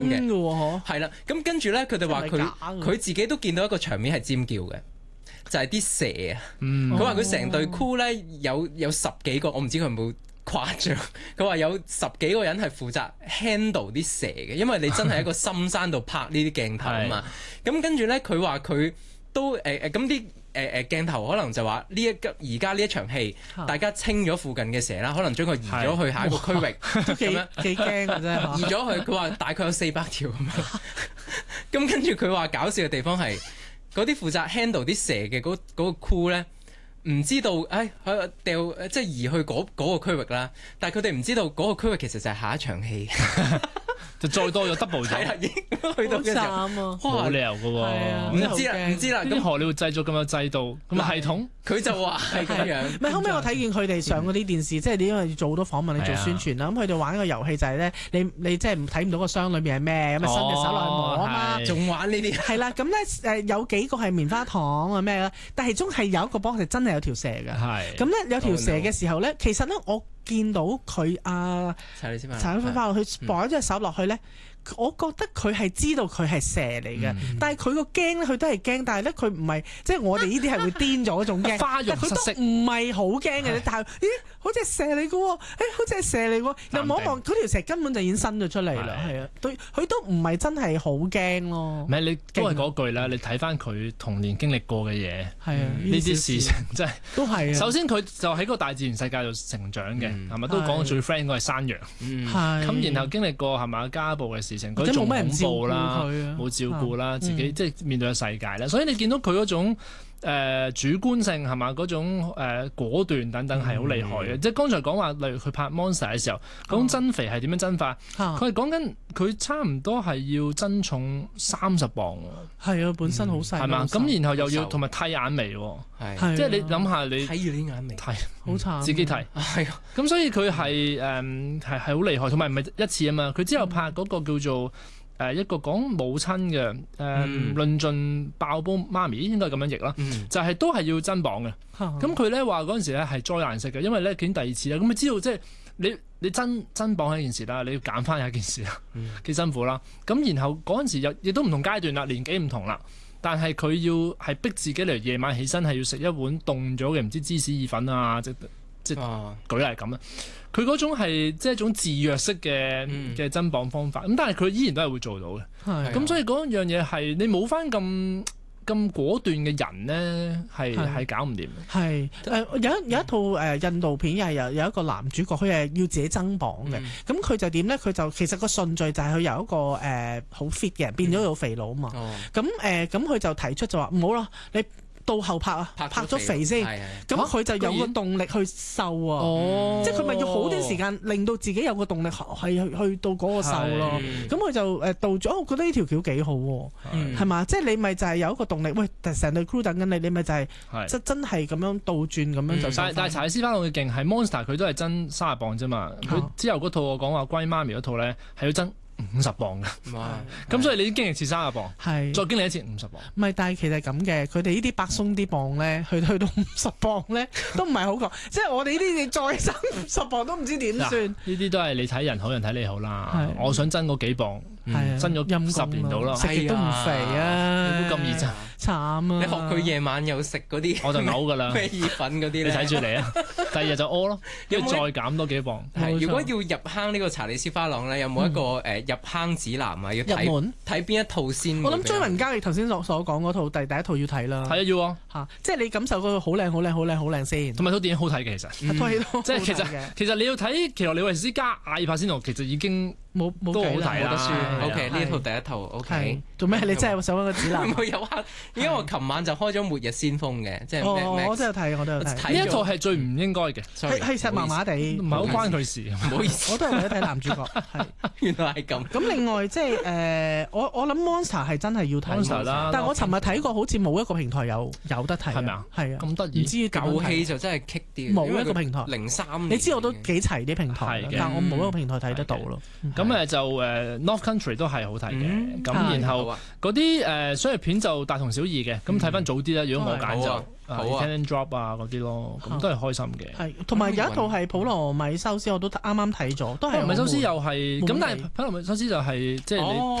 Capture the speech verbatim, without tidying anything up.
嘅喎， 係啦。咁跟住咧，佢哋話佢佢自己都見到一個場面係尖叫嘅。就係啲蛇啊！佢話佢成隊 crew 咧有有十幾個，我唔知佢有冇誇張。佢話有十幾個人係負責 handle 啲蛇嘅，因為你真係喺個深山度拍呢啲鏡頭啊嘛。咁跟住咧，佢話佢都誒誒咁啲誒誒鏡頭可能就話呢一而家呢一場戲，大家清咗附近嘅蛇啦，可能將佢移咗去下一個區域咁樣， 幾驚嘅啫。 移咗去，佢話大概有四百條咁樣。咁跟住佢話搞笑嘅地方係。嗰啲負責 handle 啲蛇嘅嗰嗰個 crew 咧，唔知道，誒佢掉即係移去嗰嗰個區域啦。但係佢哋唔知道嗰個區域其實就係下一場戲， 就再多咗 double 咗。 係啦，已經去到嘅時候， 冇理由嘅喎。 唔知啦，唔知啦。 咁荷里活製作咁有制度，咁系統， 佢就話係咁樣。 唔係後尾我睇見佢哋上嗰啲電視，即係你因為要做好多訪問，你做宣傳啦。咁佢哋玩個遊戲就係咧，你你即係唔睇唔到個箱裏面係咩，咁啊伸隻手落去摸啊嘛， 仲玩呢啲。 係啦，咁咧誒有幾個係棉花糖啊咩啦，但係中係有一個幫佢真係有條蛇嘅。係。咁咧有條蛇嘅時候咧，其實咧我見到佢啊查理斯花查理斯花落去擺咗隻手落去咧。我覺得佢係知道佢係蛇嚟嘅，嗯、但係佢個驚咧，佢都係驚，但係咧佢唔係即係我哋呢啲係會癲咗嗰種驚， 花容失色， 佢都唔係好驚嘅。但係咦，好似蛇嚟嘅喎，誒、欸，好似係蛇嚟喎，又望一望嗰條蛇根本就已經伸咗出嚟啦，係啊，對，佢都唔係真係好驚咯。 唔係你都係嗰句啦，你睇翻佢童年經歷過嘅嘢，係啊，呢啲事情真係都係啊。 首先佢就喺個大自然世界度成長嘅，係咪、嗯、都講最 friend 嗰係山羊，咁、嗯、然後經歷過係咪家暴嘅事情，佢仲恐怖啦，冇照顧啦，自己即係面對嘅世界啦，所以你見到佢嗰種。誒、呃、主觀性係嘛，嗰種誒、呃、果斷等等係好厲害嘅，嗯、即係剛才講話，例如佢拍 Monster 嘅時候，嗰種增肥係點樣增法？佢係講緊佢差唔多係要增重三十磅喎。係啊，本身好細，係嘛？咁然後又要同埋剃眼眉喎，係即係你諗下你睇住啲眼眉， 剃好慘， 自己剃係啊。咁所以佢係誒係係好厲害，同埋唔係一次啊嘛。佢之後拍嗰個叫做。誒一個講母親嘅誒、呃嗯、論盡爆煲媽咪應該咁樣譯啦，嗯、就係都係要增磅嘅。咁佢咧話嗰陣時咧係災難式嘅，因為咧已經第二次啦。咁你知道即係你你增增磅係一件事啦，你要減翻係一件事啦，幾、嗯、辛苦啦。咁然後嗰陣時又亦都唔同階段啦，年紀唔同啦。但係佢要係逼自己嚟夜晚起身係要食一碗凍咗嘅唔知芝士意粉啊，即即舉例咁啦。佢嗰種係即係一種自虐式嘅嘅增磅方法，咁但係佢依然都係會做到嘅。咁的所以嗰樣嘢係你冇翻咁咁果斷嘅人咧，係係的搞唔掂。係誒有一有一套誒印度片，又係有有一個男主角，佢係要自己增磅嘅。咁佢、嗯、就點咧？佢就其實個順序就係佢由一個誒好 fit 嘅人變咗做肥佬啊嘛。咁誒咁佢就提出就話唔好啦，你。到後拍啊，拍咗肥先，咁佢就有個動力去瘦啊，即係佢咪要好短時間令到自己有個動力係去到嗰個瘦咯。咁佢就誒導咗，我覺得呢條橋幾好喎，係嘛？即係你咪就係有一個動力，喂，成隊 crew 等緊你，你咪就係真真係咁樣倒轉咁樣就。但但係查理斯花朗嘅勁係 Monster，佢都係增三十磅啫嘛。佢之後嗰套我講話關於媽咪嗰套咧係要增五十磅嘅，咁所以你已經經歷一次三十磅，係再經歷一次五十磅。唔係，但係其實咁嘅，佢哋呢啲百鬆啲磅咧，去去到五十磅咧，都唔係好過。即係我哋呢啲嘢再增五十磅都唔知點算。呢啲都係你睇人好，人睇你好啦。我想增嗰幾磅，增咗十年到啦，食極都唔肥啊！你估咁易增？慘啊！你學佢夜晚有食嗰啲，我就嘔噶啦。咩意粉嗰啲你睇住嚟啊！第二日就屙咯，跟住再減多幾磅。如果要入坑呢個查理斯花朗咧，有冇一個誒入坑指南啊？要睇睇邊一套先？我諗追雲家，你頭先所所講嗰套第第一套要睇啦。係啊，要啊嚇！即係你感受嗰個好靚、好靚、好靚、好靚先。同埋套電影好睇嘅，其實套戲都即係其實其實你要睇奇洛李維斯加阿爾帕仙奴，其實已經冇冇都好睇啦。O K 呢套第一套 O K 做咩？你真係想揾個指南？唔會有坑，因為我琴晚就開咗《末日先鋒》嘅，即係我都有睇，我都有睇。呢一套係最唔應該嘅，係係實麻麻地，唔係好關佢事。唔好意思，我都係為咗睇男主角。係原來係咁。咁另外即係誒，我我諗 Monster 係真係要睇 Monster 啦。但係我尋日睇過，好似冇一個平台有有得睇。係咪啊？係啊。咁得意。唔知舊戲就真係棘啲。冇一個平台。零三。你知我都幾齊啲平台，但係我冇一個平台睇得到咯。咁咁誒就誒 North Country 都係好睇嘅。咁然後嗰啲誒商業片就大同小異嘅。咁睇翻早啲啦，如果我揀就。好啊 Ten and Drop 啊嗰啲咯，咁都係開心嘅。 係，同埋有一套係普羅米修斯，我都啱啱睇咗，都係。普羅米修斯又係，咁但係普羅米修斯就係即係你